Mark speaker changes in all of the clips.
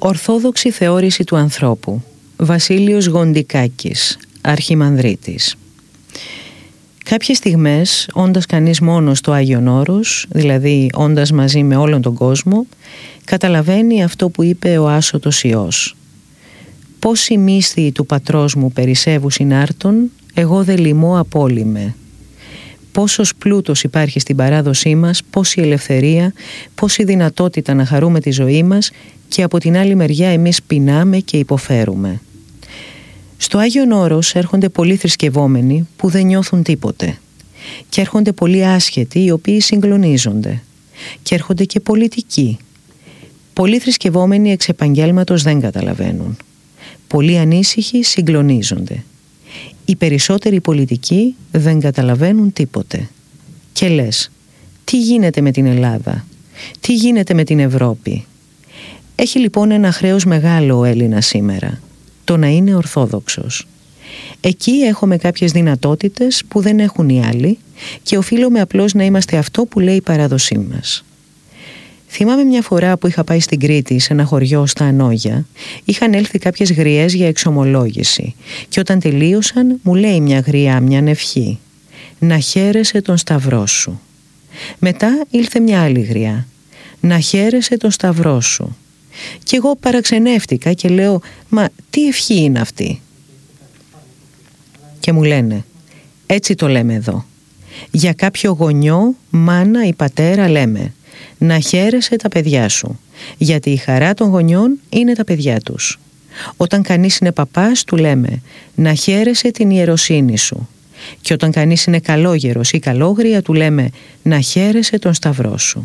Speaker 1: Ορθόδοξη θεώρηση του ανθρώπου. Βασίλειος Γοντικάκης, Αρχιμανδρίτης. Κάποιες στιγμές, όντας κανείς μόνος στο Άγιον Όρος, δηλαδή όντας μαζί με όλον τον κόσμο, καταλαβαίνει αυτό που είπε ο Άσωτος Υιός. «Πόσοι μύσθοι του πατρός μου περισσεύου συνάρτων, εγώ δε λυμώ απόλυμε». Πόσος πλούτος υπάρχει στην παράδοσή μας, πόση ελευθερία, πόση δυνατότητα να χαρούμε τη ζωή μας και από την άλλη μεριά εμείς πεινάμε και υποφέρουμε. Στο Άγιον Όρος έρχονται πολλοί θρησκευόμενοι που δεν νιώθουν τίποτε και έρχονται πολλοί άσχετοι οι οποίοι συγκλονίζονται και έρχονται και πολιτικοί. Πολλοί θρησκευόμενοι εξ επαγγέλματος δεν καταλαβαίνουν. Πολλοί ανήσυχοι συγκλονίζονται. Οι περισσότεροι πολιτικοί δεν καταλαβαίνουν τίποτε. Και λες, τι γίνεται με την Ελλάδα, τι γίνεται με την Ευρώπη? Έχει λοιπόν ένα χρέος μεγάλο ο Έλληνας σήμερα, το να είναι ορθόδοξος. Εκεί έχουμε κάποιες δυνατότητες που δεν έχουν οι άλλοι και οφείλουμε απλώς να είμαστε αυτό που λέει η παράδοσή μας. Θυμάμαι μια φορά που είχα πάει στην Κρήτη, σε ένα χωριό στα Ανόγια, είχαν έλθει κάποιες γριές για εξομολόγηση και όταν τελείωσαν μου λέει μια γριά, μια ευχή: «Να χαίρεσαι τον σταυρό σου». Μετά ήλθε μια άλλη γριά: «Να χαίρεσαι τον σταυρό σου». Και εγώ παραξενεύτηκα και λέω, «Μα τι ευχή είναι αυτή?» Και μου λένε, «Έτσι το λέμε εδώ. Για κάποιο γονιό, μάνα ή πατέρα λέμε, να χαίρεσαι τα παιδιά σου, γιατί η χαρά των γονιών είναι τα παιδιά τους. Όταν κανείς είναι παπάς του λέμε, να χαίρεσαι την ιεροσύνη σου. Και όταν κανείς είναι καλόγερος ή καλόγρια του λέμε, να χαίρεσαι τον σταυρό σου».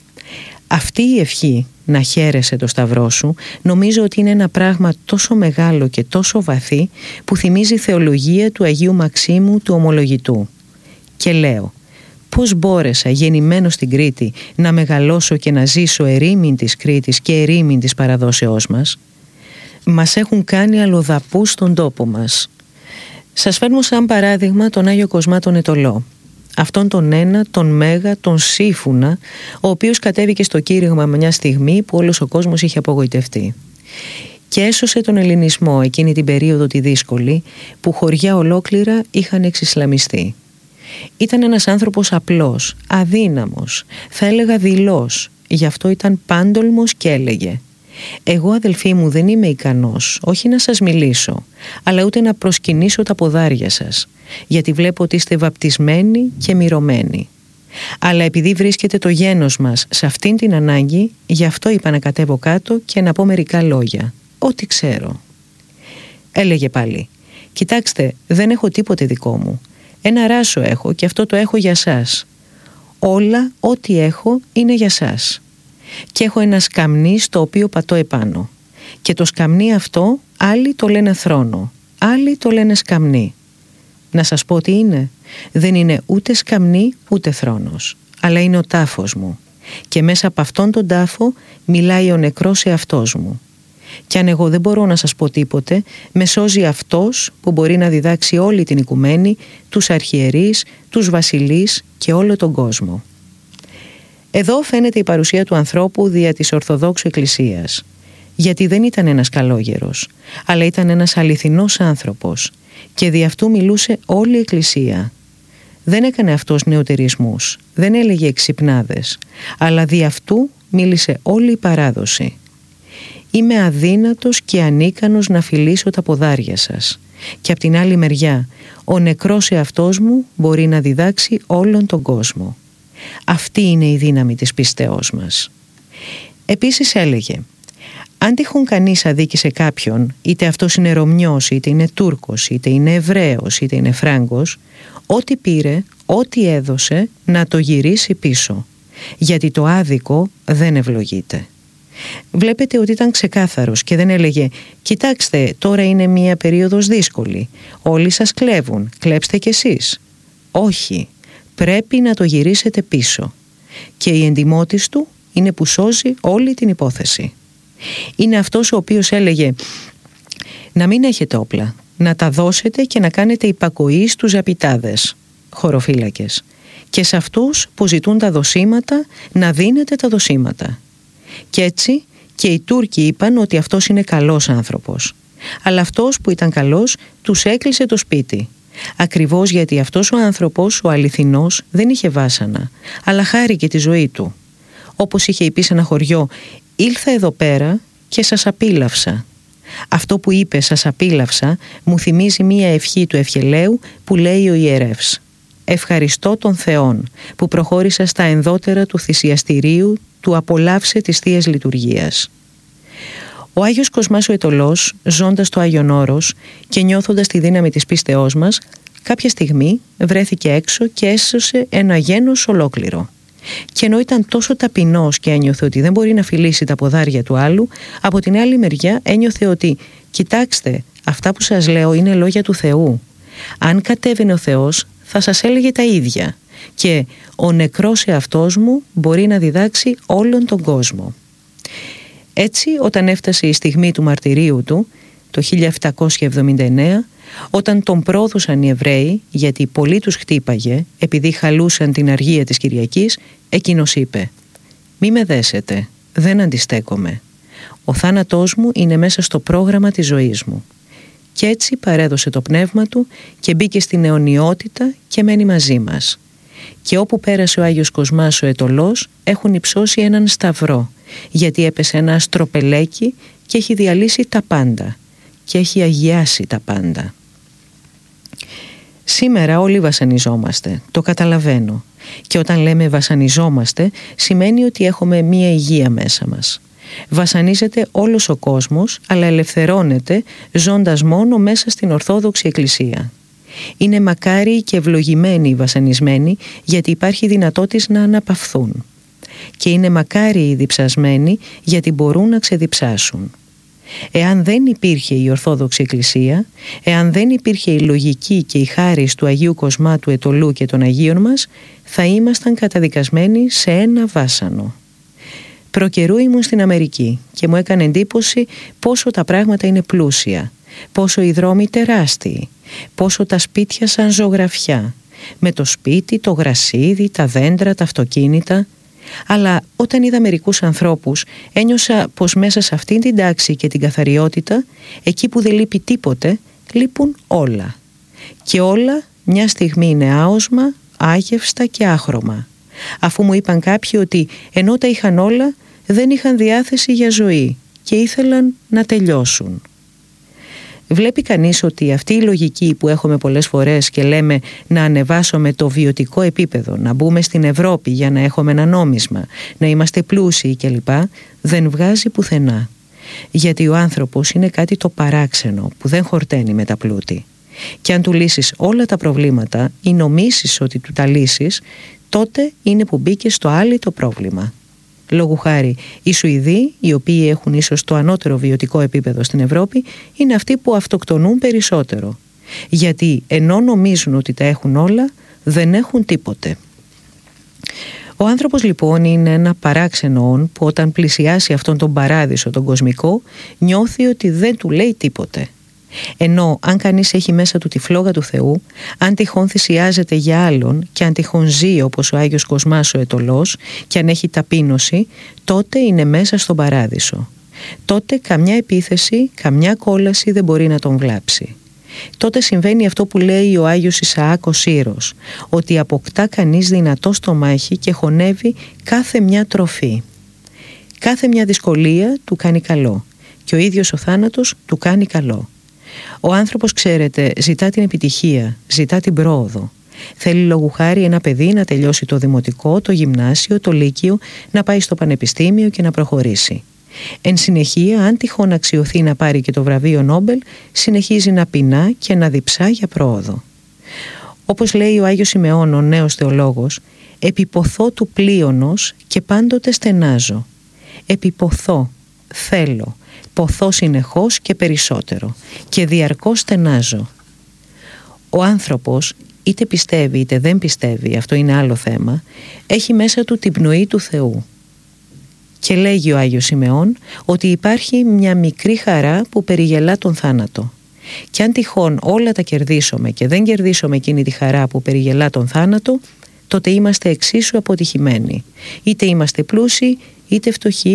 Speaker 1: Αυτή η ευχή, να χαίρεσαι το σταυρό σου, νομίζω ότι είναι ένα πράγμα τόσο μεγάλο και τόσο βαθύ που θυμίζει θεολογία του Αγίου Μαξίμου του Ομολογητού. Και λέω, πώς μπόρεσα γεννημένος στην Κρήτη να μεγαλώσω και να ζήσω ερήμην της Κρήτης και ερήμην της παραδόσεώς μας? Μας έχουν κάνει αλλοδαπούς στον τόπο μας. Σας φέρνω σαν παράδειγμα τον Άγιο Κοσμά τον Αιτωλό. Αυτόν τον ένα, τον Μέγα, τον Σύφουνα, ο οποίος κατέβηκε στο κήρυγμα μια στιγμή που όλος ο κόσμος είχε απογοητευτεί. Και έσωσε τον ελληνισμό εκείνη την περίοδο τη δύσκολη που χωριά ολόκληρα είχαν εξισλαμιστεί. Ήταν ένας άνθρωπος απλός, αδύναμος, θα έλεγα δειλός, γι' αυτό ήταν πάντολμος και έλεγε: «Εγώ αδελφοί μου δεν είμαι ικανός, όχι να σας μιλήσω, αλλά ούτε να προσκυνήσω τα ποδάρια σας, γιατί βλέπω ότι είστε βαπτισμένοι και μυρωμένοι. Αλλά επειδή βρίσκεται το γένος μας σε αυτήν την ανάγκη, γι' αυτό είπα να κατέβω κάτω και να πω μερικά λόγια, ό,τι ξέρω». Έλεγε πάλι, «Κοιτάξτε, δεν έχω τίποτε δικό μου. Ένα ράσο έχω και αυτό το έχω για σας. Όλα, ό,τι έχω, είναι για σας. Και έχω ένα σκαμνί στο οποίο πατώ επάνω. Και το σκαμνί αυτό άλλοι το λένε θρόνο, άλλοι το λένε σκαμνί. Να σας πω τι είναι? Δεν είναι ούτε σκαμνί ούτε θρόνος, αλλά είναι ο τάφος μου. Και μέσα από αυτόν τον τάφο μιλάει ο νεκρός εαυτός μου. Και αν εγώ δεν μπορώ να σας πω τίποτε, με σώζει αυτός που μπορεί να διδάξει όλη την οικουμένη, τους αρχιερείς, τους βασιλείς και όλο τον κόσμο». Εδώ φαίνεται η παρουσία του ανθρώπου δια της Ορθοδόξου Εκκλησίας. Γιατί δεν ήταν ένας καλόγερος, αλλά ήταν ένας αληθινός άνθρωπος και δι' αυτού μιλούσε όλη η Εκκλησία. Δεν έκανε αυτός νεωτερισμούς, δεν έλεγε εξυπνάδες, αλλά δι' αυτού μίλησε όλη η παράδοση. «Είμαι αδύνατος και ανίκανος να φιλήσω τα ποδάρια σας. Και απ' την άλλη μεριά, ο νεκρός εαυτός μου μπορεί να διδάξει όλον τον κόσμο». Αυτή είναι η δύναμη της πίστεώς μας. Επίσης έλεγε, αν τυχόν κανείς αδίκησε κάποιον, είτε αυτός είναι Ρωμιός, είτε είναι Τούρκος, είτε είναι Εβραίος, είτε είναι Φράγκος, ό,τι πήρε, ό,τι έδωσε, να το γυρίσει πίσω, γιατί το άδικο δεν ευλογείται. Βλέπετε ότι ήταν ξεκάθαρος και δεν έλεγε, «Κοιτάξτε, τώρα είναι μια περίοδος δύσκολη, όλοι σας κλέβουν, κλέψτε κι εσείς». Όχι, πρέπει να το γυρίσετε πίσω. Και η εντιμότης του είναι που σώζει όλη την υπόθεση. Είναι αυτός ο οποίος έλεγε, να μην έχετε όπλα, να τα δώσετε και να κάνετε υπακοή στους ζαπιτάδες, χωροφύλακες, και σε αυτούς που ζητούν τα δοσήματα να δίνετε τα δοσήματα. Και έτσι και οι Τούρκοι είπαν ότι αυτός είναι καλός άνθρωπος. Αλλά αυτός που ήταν καλός τους έκλεισε το σπίτι. Ακριβώς γιατί αυτός ο άνθρωπος, ο αληθινός, δεν είχε βάσανα, αλλά χάρηκε τη ζωή του. Όπως είχε πει σε ένα χωριό, «Ήλθα εδώ πέρα και σας απίλαυσα». Αυτό που είπε «σας απίλαυσα» μου θυμίζει μία ευχή του Ευχελαίου που λέει ο ιερεύς. «Ευχαριστώ τον Θεόν που προχώρησα στα ενδότερα του θυσιαστηρίου, του απολαύσε της Θείας Λειτουργίας». Ο Άγιος Κοσμάς ο Αιτωλός, ζώντας το Άγιον Όρος και νιώθοντας τη δύναμη της πίστεώς μας, κάποια στιγμή βρέθηκε έξω και έσωσε ένα γένος ολόκληρο. Και ενώ ήταν τόσο ταπεινός και ένιωθε ότι δεν μπορεί να φιλήσει τα ποδάρια του άλλου, από την άλλη μεριά ένιωθε ότι «Κοιτάξτε, αυτά που σας λέω είναι λόγια του Θεού. Αν κατέβαινε ο Θεός θα σας έλεγε τα ίδια και ο νεκρός εαυτός μου μπορεί να διδάξει όλον τον κόσμο». Έτσι, όταν έφτασε η στιγμή του μαρτυρίου του, το 1779, όταν τον πρόδωσαν οι Εβραίοι, γιατί πολλοί τους χτύπαγε, επειδή χαλούσαν την αργία της Κυριακής, εκείνος είπε «Μη με δέσετε, δεν αντιστέκομαι. Ο θάνατός μου είναι μέσα στο πρόγραμμα της ζωής μου». Κι έτσι παρέδωσε το πνεύμα του και μπήκε στην αιωνιότητα και μένει μαζί μας. Και όπου πέρασε ο Άγιος Κοσμάς ο Αιτωλός έχουν υψώσει έναν σταυρό, γιατί έπεσε ένα αστροπελέκι και έχει διαλύσει τα πάντα και έχει αγιάσει τα πάντα. Σήμερα όλοι βασανιζόμαστε, το καταλαβαίνω. Και όταν λέμε βασανιζόμαστε, σημαίνει ότι έχουμε μία υγεία μέσα μας. Βασανίζεται όλος ο κόσμος, αλλά ελευθερώνεται ζώντας μόνο μέσα στην Ορθόδοξη Εκκλησία. Είναι μακάριοι και ευλογημένοι οι βασανισμένοι, γιατί υπάρχει δυνατότητα να αναπαυθούν. Και είναι μακάριοι οι διψασμένοι, γιατί μπορούν να ξεδιψάσουν. Εάν δεν υπήρχε η Ορθόδοξη Εκκλησία, εάν δεν υπήρχε η λογική και η χάρις του Αγίου Κοσμά του Αιτωλού και των Αγίων μας, θα ήμασταν καταδικασμένοι σε ένα βάσανο. Προκαιρού ήμουν στην Αμερική και μου έκανε εντύπωση πόσο τα πράγματα είναι πλούσια, πόσο οι δρόμοι τεράστιοι, πόσο τα σπίτια σαν ζωγραφιά, με το σπίτι, το γρασίδι, τα δέντρα, τα αυτοκίνητα. Αλλά όταν είδα μερικούς ανθρώπους, ένιωσα πως μέσα σε αυτήν την τάξη και την καθαριότητα, εκεί που δεν λείπει τίποτε, λείπουν όλα. Και όλα μια στιγμή είναι άοσμα, άγευστα και άχρωμα. Αφού μου είπαν κάποιοι ότι ενώ τα είχαν όλα, δεν είχαν διάθεση για ζωή και ήθελαν να τελειώσουν. Βλέπει κανείς ότι αυτή η λογική που έχουμε πολλές φορές και λέμε να ανεβάσουμε το βιωτικό επίπεδο, να μπούμε στην Ευρώπη για να έχουμε ένα νόμισμα, να είμαστε πλούσιοι κλπ, δεν βγάζει πουθενά. Γιατί ο άνθρωπος είναι κάτι το παράξενο που δεν χορταίνει με τα πλούτη. Και αν του λύσεις όλα τα προβλήματα ή νομίσεις ότι του τα λύσεις, τότε είναι που μπήκε στο άλλο το πρόβλημα. Λόγου χάρη, οι Σουηδοί, οι οποίοι έχουν ίσως το ανώτερο βιωτικό επίπεδο στην Ευρώπη, είναι αυτοί που αυτοκτονούν περισσότερο. Γιατί ενώ νομίζουν ότι τα έχουν όλα, δεν έχουν τίποτε. Ο άνθρωπος λοιπόν είναι ένα παράξενο όν που όταν πλησιάσει αυτόν τον παράδεισο, τον κοσμικό, νιώθει ότι δεν του λέει τίποτε. Ενώ αν κανείς έχει μέσα του τη φλόγα του Θεού, αν τυχόν θυσιάζεται για άλλον και αν τυχόν ζει όπως ο Άγιος Κοσμάς ο Αιτωλός και αν έχει ταπείνωση, τότε είναι μέσα στον παράδεισο. Τότε καμιά επίθεση, καμιά κόλαση δεν μπορεί να τον βλάψει. Τότε συμβαίνει αυτό που λέει ο Άγιος Ισαάκ ο Σύρος, ότι αποκτά κανείς δυνατό στομάχι και χωνεύει κάθε μια τροφή. Κάθε μια δυσκολία του κάνει καλό και ο ίδιος ο θάνατος του κάνει καλό. Ο άνθρωπος, ξέρετε, ζητά την επιτυχία, ζητά την πρόοδο. Θέλει λόγου χάρη ένα παιδί να τελειώσει το δημοτικό, το γυμνάσιο, το λύκειο, να πάει στο πανεπιστήμιο και να προχωρήσει. Εν συνεχεία, αν τυχόν αξιωθεί να πάρει και το βραβείο Νόμπελ, συνεχίζει να πεινά και να διψά για πρόοδο. Όπως λέει ο Άγιος Σιμεών, ο νέος θεολόγος, «Επιποθώ του πλείονος και πάντοτε στενάζω. Επιποθώ, θέλω, ποθώ συνεχώς και περισσότερο και διαρκώς στενάζω». Ο άνθρωπος, είτε πιστεύει είτε δεν πιστεύει, αυτό είναι άλλο θέμα, έχει μέσα του την πνοή του Θεού. Και λέγει ο Άγιος Σιμεών ότι υπάρχει μια μικρή χαρά που περιγελά τον θάνατο. Και αν τυχόν όλα τα κερδίσουμε και δεν κερδίσουμε εκείνη τη χαρά που περιγελά τον θάνατο, τότε είμαστε εξίσου αποτυχημένοι. Είτε είμαστε πλούσιοι, είτε φτωχοί,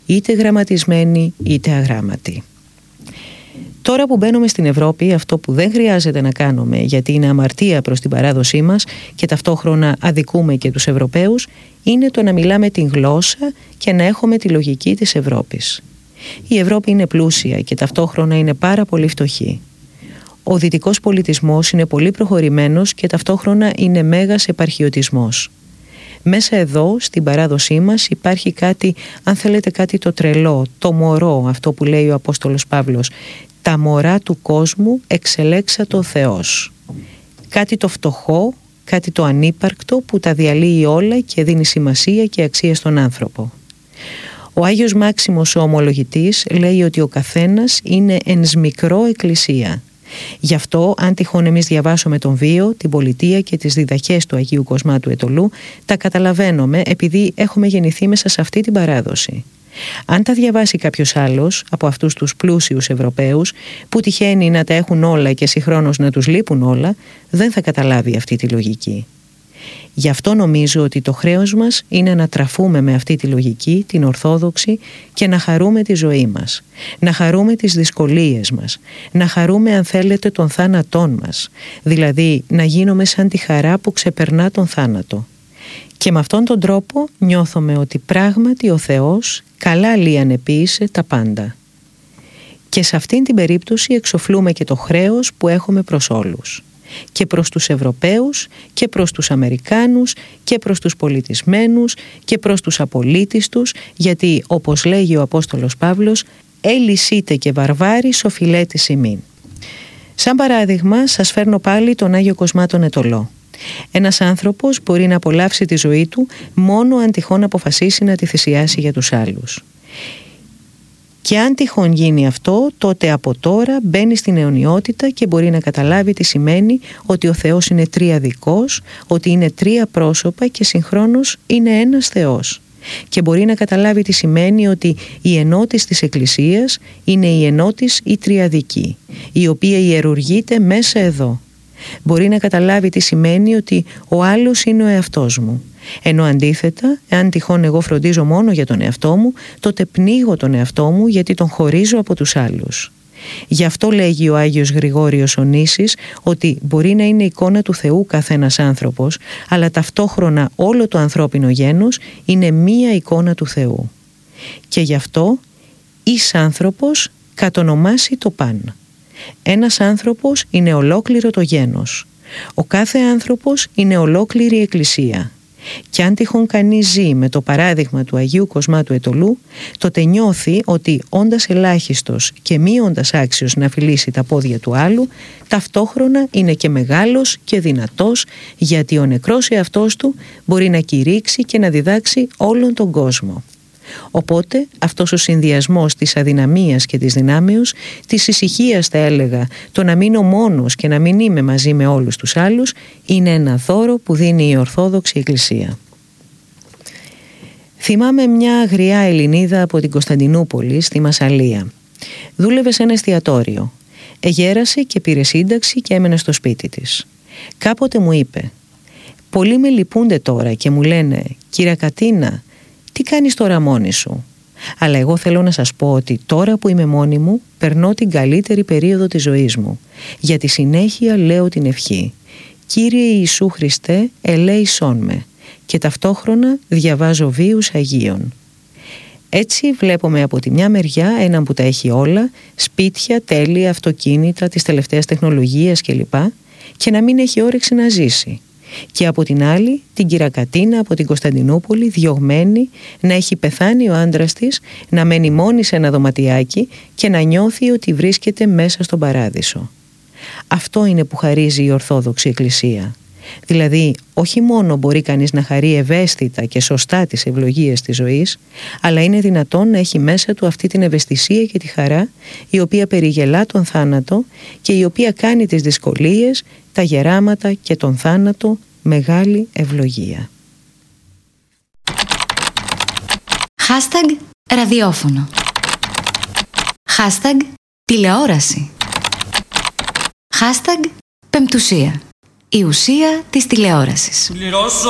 Speaker 1: είτε γραμματισμένοι είτε αγράμματοι. Τώρα που μπαίνουμε στην Ευρώπη, αυτό που δεν χρειάζεται να κάνουμε, γιατί είναι αμαρτία προς την παράδοσή μας και ταυτόχρονα αδικούμε και τους Ευρωπαίους, είναι το να μιλάμε την γλώσσα και να έχουμε τη λογική της Ευρώπης. Η Ευρώπη είναι πλούσια και ταυτόχρονα είναι πάρα πολύ φτωχή. Ο δυτικός πολιτισμός είναι πολύ προχωρημένος και ταυτόχρονα είναι μέγας επαρχιωτισμός. Μέσα εδώ, στην παράδοσή μας, υπάρχει κάτι, αν θέλετε κάτι το τρελό, το μωρό, αυτό που λέει ο Απόστολος Παύλος. Τα μωρά του κόσμου εξελέξατο ο Θεός. Κάτι το φτωχό, κάτι το ανύπαρκτο που τα διαλύει όλα και δίνει σημασία και αξία στον άνθρωπο. Ο Άγιος Μάξιμος ο Ομολογητής λέει ότι ο καθένας είναι ενς μικρό εκκλησία. Γι' αυτό, αν τυχόν εμείς διαβάσουμε τον βίο, την πολιτεία και τις διδαχές του Αγίου Κοσμάτου Ετωλού, τα καταλαβαίνουμε επειδή έχουμε γεννηθεί μέσα σε αυτή την παράδοση. Αν τα διαβάσει κάποιος άλλος από αυτούς τους πλούσιους Ευρωπαίους που τυχαίνει να τα έχουν όλα και συγχρόνως να τους λείπουν όλα, δεν θα καταλάβει αυτή τη λογική. Γι' αυτό νομίζω ότι το χρέος μας είναι να τραφούμε με αυτή τη λογική, την ορθόδοξη, και να χαρούμε τη ζωή μας, να χαρούμε τις δυσκολίες μας, να χαρούμε αν θέλετε τον θάνατόν μας, δηλαδή να γίνουμε σαν τη χαρά που ξεπερνά τον θάνατο. Και με αυτόν τον τρόπο νιώθουμε ότι πράγματι ο Θεός καλά λιανεποίησε τα πάντα. Και σε αυτήν την περίπτωση εξοφλούμε και το χρέος που έχουμε προς όλους. Και προς τους Ευρωπαίους και προς τους Αμερικάνους και προς τους πολιτισμένους και προς τους απολύτιστους, γιατί όπως λέγει ο Απόστολος Παύλος, «Έλυσίτε και βαρβάρης οφειλέτης ημίν». Σαν παράδειγμα σας φέρνω πάλι τον Άγιο Κοσμά τον Ετωλό. Ένας άνθρωπος μπορεί να απολαύσει τη ζωή του μόνο αν τυχόν αποφασίσει να τη θυσιάσει για τους άλλους. Και αν τυχόν γίνει αυτό, τότε από τώρα μπαίνει στην αιωνιότητα και μπορεί να καταλάβει τι σημαίνει ότι ο Θεός είναι τριαδικός, ότι είναι τρία πρόσωπα και συγχρόνως είναι ένας Θεός. Και μπορεί να καταλάβει τι σημαίνει ότι η ενότης της Εκκλησίας είναι η ενότης η τριαδική, η οποία ιερουργείται μέσα εδώ. Μπορεί να καταλάβει τι σημαίνει ότι ο άλλος είναι ο εαυτός μου. Ενώ αντίθετα, εάν τυχόν εγώ φροντίζω μόνο για τον εαυτό μου, τότε πνίγω τον εαυτό μου γιατί τον χωρίζω από τους άλλους. Γι' αυτό λέγει ο Άγιος Γρηγόριος ο Νήσης ότι μπορεί να είναι εικόνα του Θεού καθένας άνθρωπος, αλλά ταυτόχρονα όλο το ανθρώπινο γένος είναι μία εικόνα του Θεού. Και γι' αυτό εις άνθρωπος κατονομάσει το παν. Ένας άνθρωπος είναι ολόκληρο το γένος. Ο κάθε άνθρωπος είναι ολόκληρη η Εκκλησία. Και αν τυχόν κανείς ζει με το παράδειγμα του Αγίου Κοσμά του Ετωλού, τότε νιώθει ότι όντας ελάχιστος και μη όντας άξιος να φιλήσει τα πόδια του άλλου, ταυτόχρονα είναι και μεγάλος και δυνατός, γιατί ο νεκρός εαυτός του μπορεί να κηρύξει και να διδάξει όλον τον κόσμο. Οπότε αυτός ο συνδυασμός της αδυναμίας και της δυνάμεως, της ησυχίας θα έλεγα, το να μείνω μόνος και να μην είμαι μαζί με όλους τους άλλους, είναι ένα δώρο που δίνει η Ορθόδοξη Εκκλησία. Θυμάμαι μια αγριά Ελληνίδα από την Κωνσταντινούπολη στη Μασσαλία. Δούλευε σε ένα εστιατόριο. Εγέρασε και πήρε σύνταξη και έμενε στο σπίτι της. Κάποτε μου είπε: «Πολλοί με λυπούνται τώρα και μου λένε, Κύρα Κατίνα, τι κάνεις τώρα μόνη σου?» Αλλά εγώ θέλω να σας πω ότι τώρα που είμαι μόνη μου, περνώ την καλύτερη περίοδο της ζωής μου. Για τη συνέχεια λέω την ευχή: «Κύριε Ιησού Χριστέ, ελέησόν με», και ταυτόχρονα διαβάζω βίους Αγίων. Έτσι βλέπουμε από τη μια μεριά έναν που τα έχει όλα, σπίτια, τέλεια, αυτοκίνητα, της τελευταίας τεχνολογίας κλπ, και να μην έχει όρεξη να ζήσει. Και από την άλλη την Κυρακατίνα από την Κωνσταντινούπολη, διωγμένη, να έχει πεθάνει ο άντρας της, να μένει μόνη σε ένα δωματιάκι και να νιώθει ότι βρίσκεται μέσα στον παράδεισο. Αυτό είναι που χαρίζει η Ορθόδοξη Εκκλησία. Δηλαδή, όχι μόνο μπορεί κανείς να χαρεί ευαίσθητα και σωστά τις ευλογίες της ζωής, αλλά είναι δυνατόν να έχει μέσα του αυτή την ευαισθησία και τη χαρά, η οποία περιγελά τον θάνατο και η οποία κάνει τις δυσκολίες, τα γεράματα και τον θάνατο μεγάλη ευλογία.
Speaker 2: Hashtag ραδιόφωνο. Hashtag τηλεόραση. Hashtag πεμπτουσία. Η ουσία της τηλεόρασης.